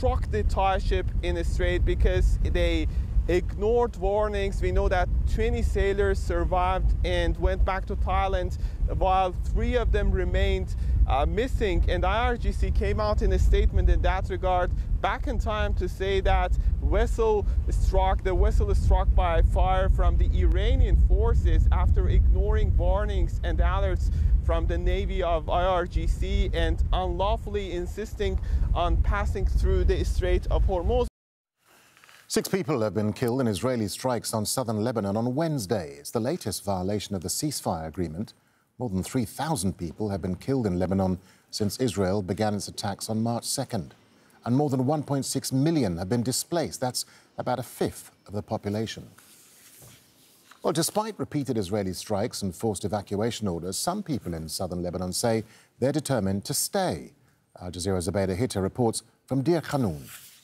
struck the Thai ship in the strait because they ignored warnings. We know that 20 sailors survived and went back to Thailand, while 3 of them remained missing. And IRGC came out in a statement in that regard back in time to say that the vessel is struck by fire from the Iranian forces after ignoring warnings and alerts from the Navy of IRGC and unlawfully insisting on passing through the Strait of Hormuz. 6 people have been killed in Israeli strikes on southern Lebanon on Wednesday. It's the latest violation of the ceasefire agreement. More than 3,000 people have been killed in Lebanon since Israel began its attacks on March 2nd. And more than 1.6 million have been displaced. That's about a fifth of the population. Well, despite repeated Israeli strikes and forced evacuation orders, some people in southern Lebanon say they're determined to stay. Al Jazeera's Zubaydah Hitta reports from Deir Khanun.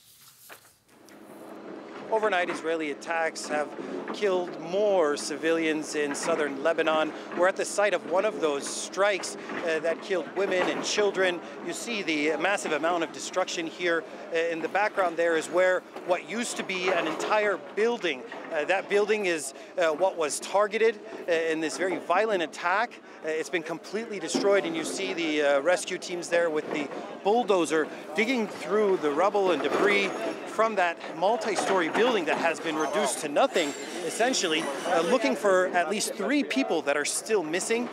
Overnight Israeli attacks have killed more civilians in southern Lebanon. We're at the site of one of those strikes that killed women and children. You see the massive amount of destruction here. In the background there is where what used to be an entire building. That building is what was targeted in this very violent attack. It's been completely destroyed, and you see the rescue teams there with the bulldozer digging through the rubble and debris from that multi-story building that has been reduced to nothing, essentially, looking for at least 3 people that are still missing.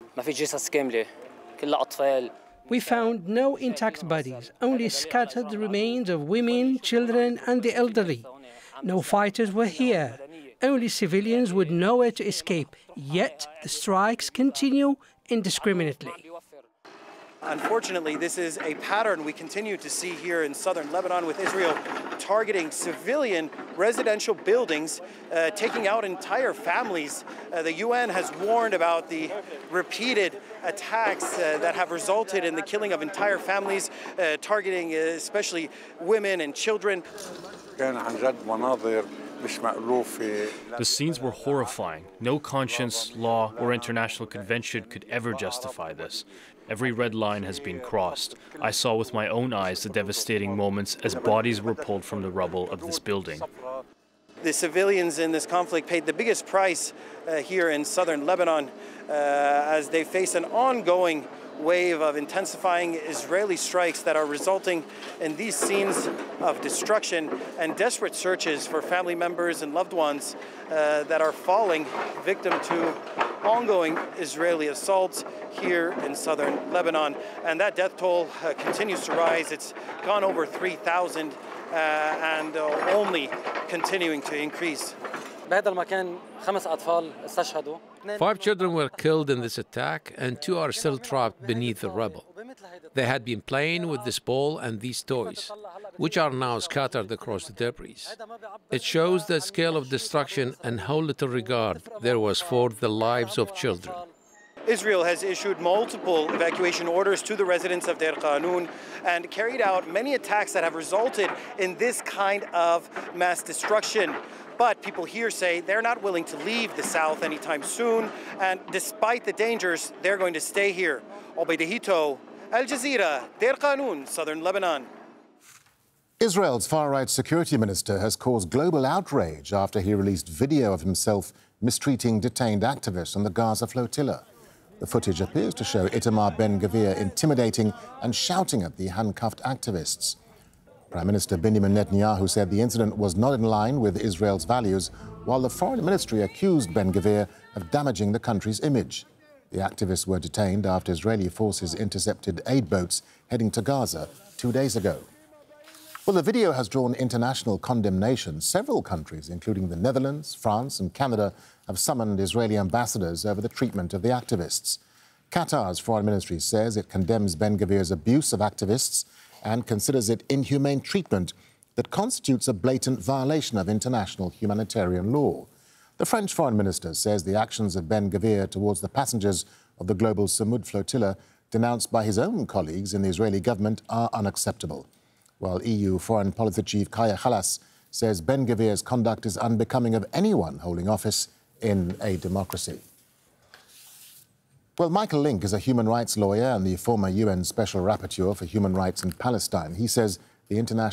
We found no intact bodies, only scattered remains of women, children and the elderly. No fighters were here. Only civilians with nowhere to escape, yet the strikes continue indiscriminately. Unfortunately, this is a pattern we continue to see here in southern Lebanon, with Israel targeting civilian residential buildings, taking out entire families. The UN has warned about the repeated attacks that have resulted in the killing of entire families, targeting especially women and children. The scenes were horrifying. No conscience, law, or international convention could ever justify this. Every red line has been crossed. I saw with my own eyes the devastating moments as bodies were pulled from the rubble of this building. The civilians in this conflict paid the biggest price here in southern Lebanon as they face an ongoing wave of intensifying Israeli strikes that are resulting in these scenes of destruction and desperate searches for family members and loved ones that are falling victim to ongoing Israeli assaults here in southern Lebanon. And that death toll continues to rise. It's gone over 3,000 and only continuing to increase. 5 children were killed in this attack, and 2 are still trapped beneath the rubble. They had been playing with this ball and these toys, which are now scattered across the debris. It shows the scale of destruction and how little regard there was for the lives of children. Israel has issued multiple evacuation orders to the residents of Deir Khanun and carried out many attacks that have resulted in this kind of mass destruction. But people here say they're not willing to leave the south anytime soon, and despite the dangers, they're going to stay here. Zubaydah Hitta, Al Jazeera, Deir Khanun, southern Lebanon. Israel's far-right security minister has caused global outrage after he released video of himself mistreating detained activists on the Gaza flotilla. The footage appears to show Itamar Ben-Gvir intimidating and shouting at the handcuffed activists. Prime Minister Benjamin Netanyahu said the incident was not in line with Israel's values, while the Foreign Ministry accused Ben-Gvir of damaging the country's image. The activists were detained after Israeli forces intercepted aid boats heading to Gaza 2 days ago. Well, the video has drawn international condemnation. Several countries, including the Netherlands, France and Canada, have summoned Israeli ambassadors over the treatment of the activists. Qatar's foreign ministry says it condemns Ben-Gvir's abuse of activists and considers it inhumane treatment that constitutes a blatant violation of international humanitarian law. The French foreign minister says the actions of Ben-Gvir towards the passengers of the global Samud flotilla, denounced by his own colleagues in the Israeli government, are unacceptable. While EU Foreign Policy Chief Kaya Kallas says Ben-Gvir's conduct is unbecoming of anyone holding office in a democracy. Well, Michael Lynk is a human rights lawyer and the former UN Special Rapporteur for Human Rights in Palestine. He says the international